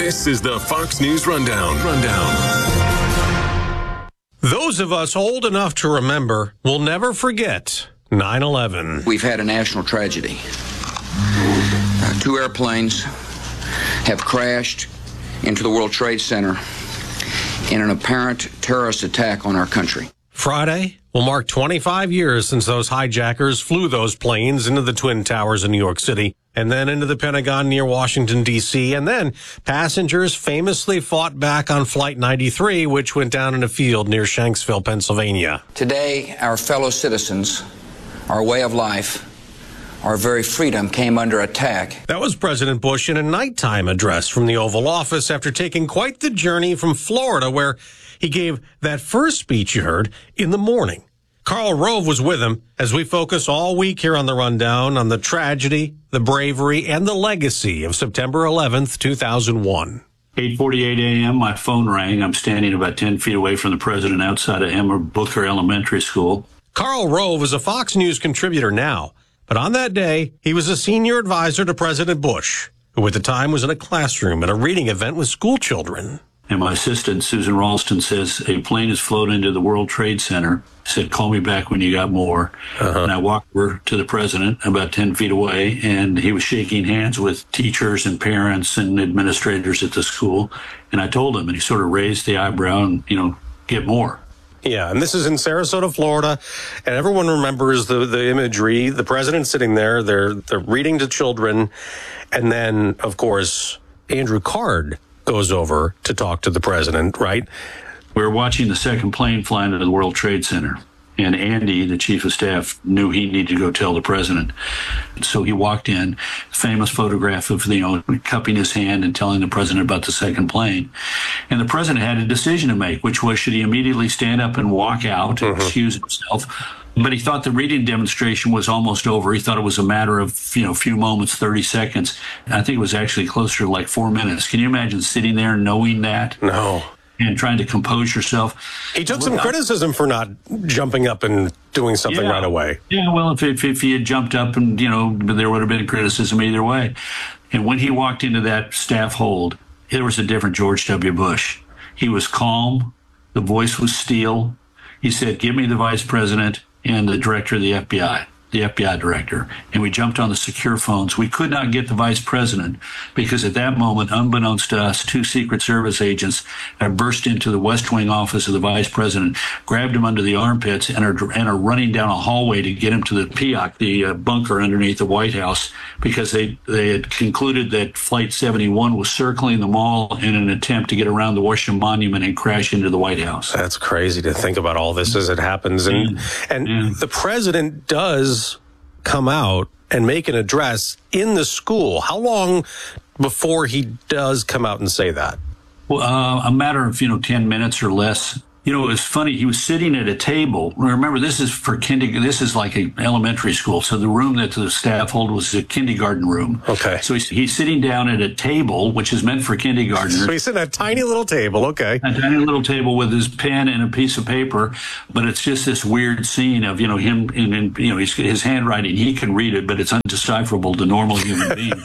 This is the Fox News Rundown. Those of us old enough to remember will never forget 9/11. We've had a national tragedy. 2 airplanes have crashed into the World Trade Center in an apparent terrorist attack on our country. Friday will mark 25 years since those hijackers flew those planes into the Twin Towers in New York City and then into the Pentagon near Washington, D.C. And then passengers famously fought back on Flight 93, which went down in a field near Shanksville, Pennsylvania. Today, our fellow citizens, our way of life, our very freedom came under attack. That was President Bush in a nighttime address from the Oval Office after taking quite the journey from Florida, where he gave that first speech you heard in the morning. Karl Rove was with him as we focus all week here on the Rundown on the tragedy, the bravery, and the legacy of September 11th, 2001. 8:48 a.m., my phone rang. I'm standing about 10 feet away from the president outside of Emma Booker Elementary School. Karl Rove is a Fox News contributor now, but on that day, he was a senior advisor to President Bush, who at the time was in a classroom at a reading event with school children. And my assistant, Susan Ralston, says, a plane has flown into the World Trade Center. Said, call me back when you got more. And I walked over to the president about 10 feet away, and he was shaking hands with teachers and parents and administrators at the school. And I told him, and he sort of raised the eyebrow and, get more. Yeah, and this is in Sarasota, Florida, and everyone remembers the imagery. The president sitting there, they're reading to children, and then, of course, Andrew Card goes over to talk to the president, right? We were watching the second plane fly into the World Trade Center, and Andy, the chief of staff, knew he needed to go tell the president. So he walked in, famous photograph of, cupping his hand and telling the president about the second plane. And the president had a decision to make, which was, should he immediately stand up and walk out and excuse himself? But he thought the reading demonstration was almost over. He thought it was a matter of, a few moments, 30 seconds. I think it was actually closer to like 4 minutes. Can you imagine sitting there knowing that? No. And trying to compose yourself. He took some criticism for not jumping up and doing something right away. Yeah, well, if he had jumped up and, there would have been criticism either way. And when he walked into that staff hold, there was a different George W. Bush. He was calm. The voice was steel. He said, give me the vice president and the director of the FBI director. And we jumped on the secure phones. We could not get the vice president because at that moment, unbeknownst to us, 2 Secret Service agents had burst into the West Wing office of the vice president, grabbed him under the armpits, and are running down a hallway to get him to the PIOC, the bunker underneath the White House, because they had concluded that Flight 71 was circling the mall in an attempt to get around the Washington Monument and crash into the White House. That's crazy to think about all this as it happens. And the president does come out and make an address in the school. How long before he does come out and say that? Well, a matter of, 10 minutes or less. It was funny. He was sitting at a table. Remember, this is for kindergarten. This is like an elementary school. So the room that the staff hold was a kindergarten room. Okay. So he's sitting down at a table, which is meant for kindergartners. So he's sitting at a tiny little table. Okay. A tiny little table with his pen and a piece of paper. But it's just this weird scene of, him and his handwriting. He can read it, but it's undecipherable to normal human beings.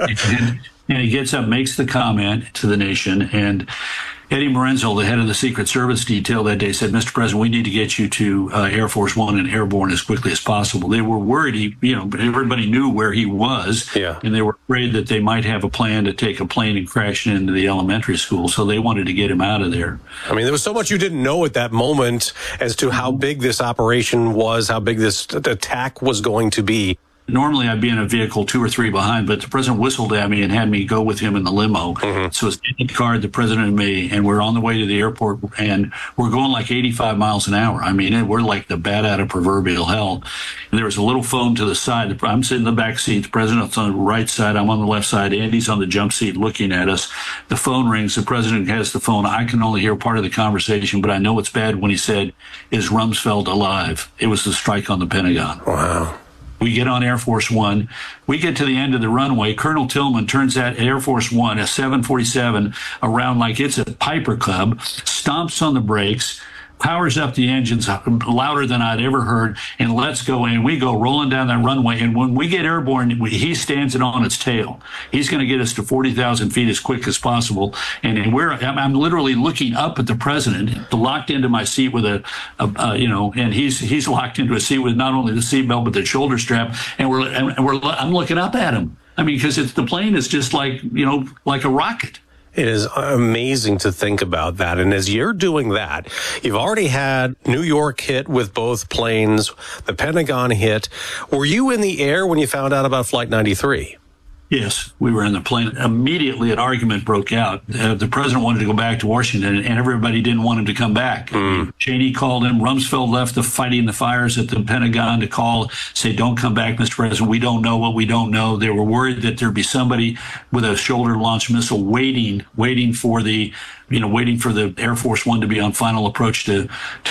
And he gets up, makes the comment to the nation, and Eddie Morenzo, the head of the Secret Service detail that day, said, Mr. President, we need to get you to Air Force One and airborne as quickly as possible. They were worried, everybody knew where he was, and they were afraid that they might have a plan to take a plane and crash into the elementary school, so they wanted to get him out of there. I mean, there was so much you didn't know at that moment as to how big this operation was, how big this attack was going to be. Normally, I'd be in a vehicle 2 or 3 behind, but the president whistled at me and had me go with him in the limo. So it's Andy Card, the president, and me, and we're on the way to the airport, and we're going like 85 miles an hour. I mean, we're like the bat out of proverbial hell. And there was a little phone to the side. I'm sitting in the back seat. The president's on the right side. I'm on the left side. Andy's on the jump seat looking at us. The phone rings. The president has the phone. I can only hear part of the conversation, but I know it's bad when he said, is Rumsfeld alive? It was the strike on the Pentagon. Wow. We get on Air Force One. We get to the end of the runway. Colonel Tillman turns that Air Force One, a 747, around like it's a Piper Cub, stomps on the brakes, powers up the engines louder than I'd ever heard, and let's go. And we go rolling down that runway. And when we get airborne, he stands it on its tail. He's going to get us to 40,000 feet as quick as possible. And I'm literally looking up at the president, locked into my seat with and he's locked into a seat with not only the seatbelt but the shoulder strap. And I'm looking up at him. I mean, because the plane is just like a rocket. It is amazing to think about that. And as you're doing that, you've already had New York hit with both planes, the Pentagon hit. Were you in the air when you found out about Flight 93? Yes, we were in the plane. Immediately, an argument broke out. The president wanted to go back to Washington, and everybody didn't want him to come back. Cheney called him. Rumsfeld left fighting the fires at the Pentagon to say, don't come back, Mr. President. We don't know what we don't know. They were worried that there'd be somebody with a shoulder-launched missile waiting for the Air Force One to be on final approach to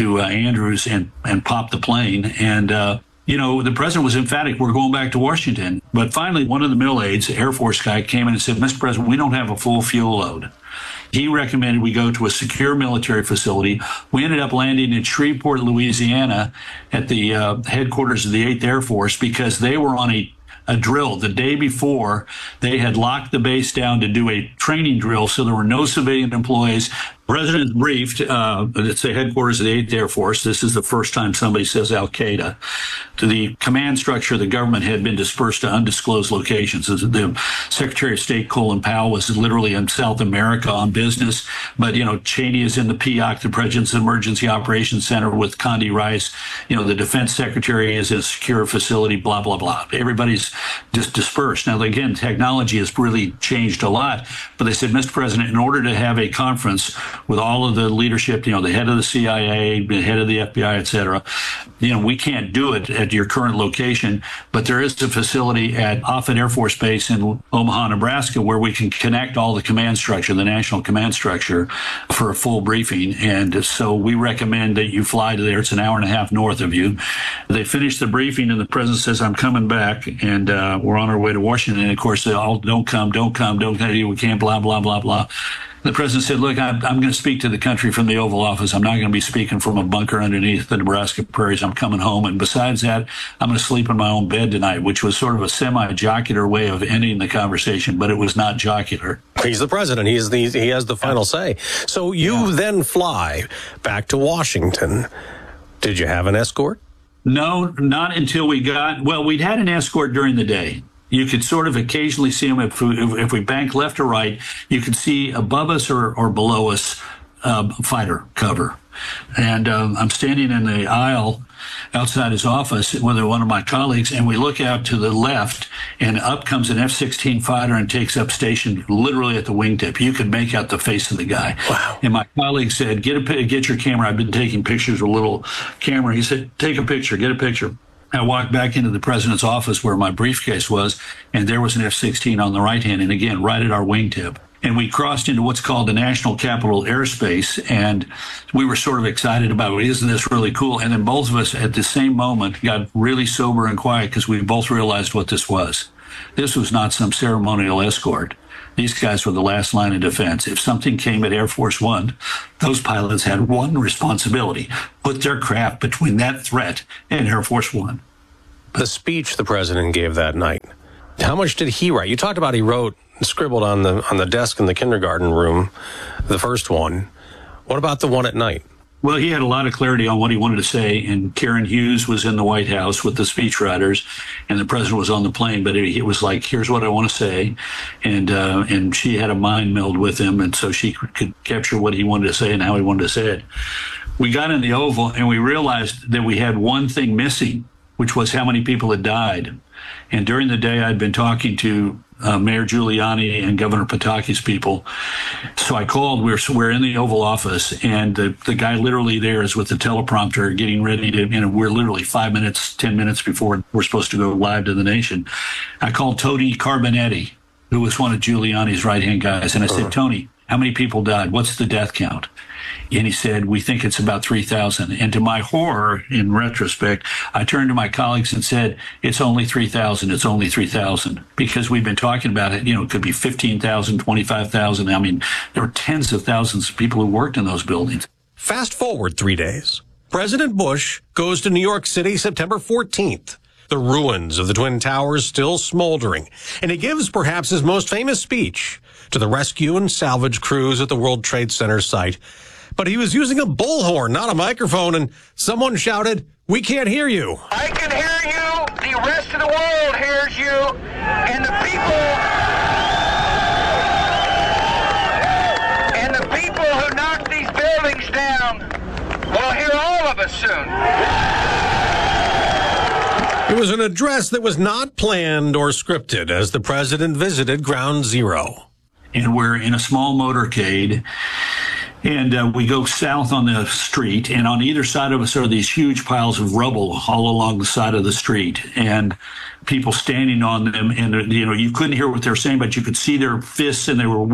Andrews and pop the plane. And the president was emphatic, we're going back to Washington. But finally, one of the middle aides, Air Force guy, came in and said, Mr. President, we don't have a full fuel load. He recommended we go to a secure military facility. We ended up landing in Shreveport, Louisiana, at the headquarters of the 8th Air Force, because they were on a drill. The day before, they had locked the base down to do a training drill, so there were no civilian employees. The president briefed, it's the headquarters of the 8th Air Force. This is the first time somebody says Al-Qaeda. To the command structure of the government had been dispersed to undisclosed locations. The Secretary of State Colin Powell was literally in South America on business. But, Cheney is in the PIOC, the President's Emergency Operations Center, with Condi Rice. The Defense Secretary is in a secure facility, blah, blah, blah. Everybody's just dispersed. Now, again, technology has really changed a lot. But they said, Mr. President, in order to have a conference with all of the leadership, the head of the CIA, the head of the FBI, et cetera, we can't do it at your current location, but there is a facility at Offutt Air Force Base in Omaha, Nebraska, where we can connect all the command structure, the national command structure, for a full briefing. And so we recommend that you fly to there. It's an hour and a half north of you. They finished the briefing, and the president says, I'm coming back, and we're on our way to Washington. And of course, they all, don't come, we can't, blah, blah, blah, blah. The president said, look, I'm going to speak to the country from the Oval Office. I'm not going to be speaking from a bunker underneath the Nebraska prairies. I'm coming home. And besides that, I'm going to sleep in my own bed tonight, which was sort of a semi-jocular way of ending the conversation, but it was not jocular. He's the president. He has the final say. So you then fly back to Washington. Did you have an escort? No, not until we'd had an escort during the day. You could sort of occasionally see them if we bank left or right. You could see above us or below us fighter cover. And I'm standing in the aisle outside his office with one of my colleagues, and we look out to the left, and up comes an F-16 fighter and takes up station literally at the wingtip. You could make out the face of the guy. Wow. And my colleague said, get your camera. I've been taking pictures with a little camera. He said, take a picture, get a picture. I walked back into the president's office where my briefcase was, and there was an F-16 on the right hand, and again, right at our wingtip. And we crossed into what's called the National Capital Airspace, and we were sort of excited about it. Isn't this really cool? And then both of us at the same moment got really sober and quiet because we both realized what this was. This was not some ceremonial escort. These guys were the last line of defense. If something came at Air Force One, those pilots had one responsibility: put their craft between that threat and Air Force One. The speech the president gave that night, how much did he write? You talked about he scribbled on the desk in the kindergarten room, the first one. What about the one at night? Well, he had a lot of clarity on what he wanted to say, and Karen Hughes was in the White House with the speechwriters, and the president was on the plane, but it was like, here's what I want to say, and she had a mind meld with him, and so she could capture what he wanted to say and how he wanted to say it. We got in the Oval, and we realized that we had one thing missing, which was how many people had died. And during the day, I'd been talking to Mayor Giuliani and Governor Pataki's people. So I called. We're in the Oval Office, and the guy literally there is with the teleprompter getting ready to, we're literally 5 minutes, 10 minutes before we're supposed to go live to the nation. I called Tony Carbonetti, who was one of Giuliani's right-hand guys, and I said, Tony, how many people died? What's the death count? And he said, we think it's about 3,000. And to my horror, in retrospect, I turned to my colleagues and said, it's only 3,000. It's only 3,000. Because we've been talking about it, it could be 15,000, 25,000. I mean, there were tens of thousands of people who worked in those buildings. Fast forward 3 days. President Bush goes to New York City September 14th. The ruins of the Twin Towers still smoldering, and he gives perhaps his most famous speech to the rescue and salvage crews at the World Trade Center site. But he was using a bullhorn, not a microphone, and someone shouted, "We can't hear you." I can hear you. The rest of the world hears you. And the people who knocked these buildings down will hear all of us soon. It was an address that was not planned or scripted as the president visited Ground Zero. And we're in a small motorcade. And we go south on the street, and on either side of us are these huge piles of rubble all along the side of the street, and people standing on them. And you couldn't hear what they were saying, but you could see their fists, and they were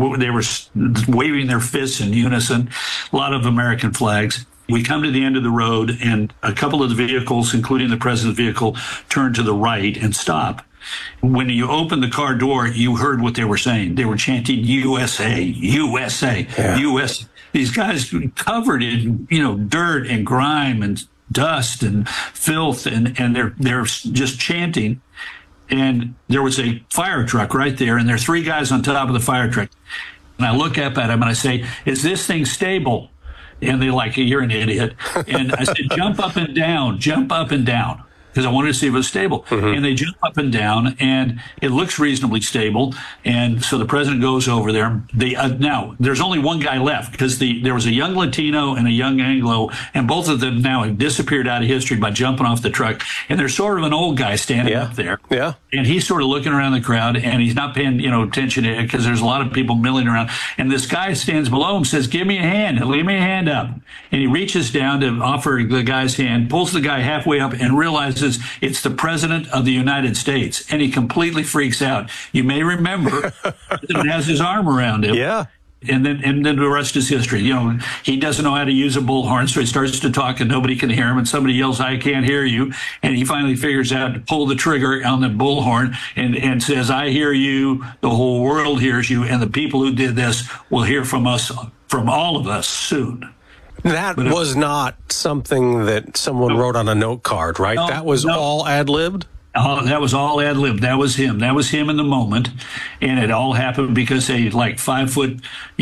waving their fists in unison. A lot of American flags. We come to the end of the road, and a couple of the vehicles, including the president's vehicle, turn to the right and stop. When you opened the car door, you heard what they were saying. They were chanting USA, USA, USA. These guys covered in, dirt and grime and dust and filth, and they're just chanting. And there was a fire truck right there, and there are three guys on top of the fire truck. And I look up at them and I say, "Is this thing stable?" And they're like, "You're an idiot." And I said, "Jump up and down, because I wanted to see if it was stable." And they jump up and down, and it looks reasonably stable. And so the president goes over there. Now, there's only one guy left, because there was a young Latino and a young Anglo, and both of them now have disappeared out of history by jumping off the truck. And there's sort of an old guy standing up there. Yeah. And he's sort of looking around the crowd, and he's not paying attention to it, because there's a lot of people milling around. And this guy stands below him, says, "Give me a hand. Leave me a hand up." And he reaches down to offer the guy's hand, pulls the guy halfway up, and realizes it's the president of the United States. And he completely freaks out. You may remember the president has his arm around him. Yeah. And then the rest is history. He doesn't know how to use a bullhorn, so he starts to talk and nobody can hear him. And somebody yells, "I can't hear you." And he finally figures out to pull the trigger on the bullhorn and says, "I hear you. The whole world hears you. And the people who did this will hear from us, from all of us soon." That was not something that someone wrote on a note card, right? That was all ad-libbed? Oh, that was all ad-libbed. That was him. That was him in the moment. And it all happened because a 5 foot,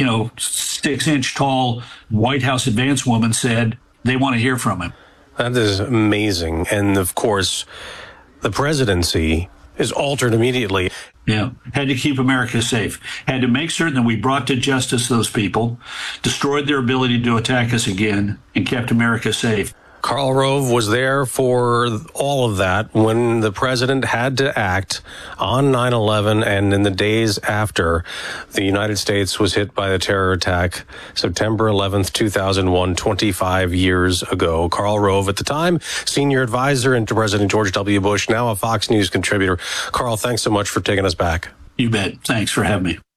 6 inch tall White House advance woman said they want to hear from him. That is amazing. And of course, the presidency is altered immediately. Yeah. Had to keep America safe. Had to make certain that we brought to justice those people, destroyed their ability to attack us again, and kept America safe. Karl Rove was there for all of that when the president had to act on 9/11 and in the days after the United States was hit by the terror attack, September 11th, 2001, 25 years ago. Karl Rove, at the time, senior advisor to President George W. Bush, now a Fox News contributor. Karl, thanks so much for taking us back. You bet. Thanks for having me.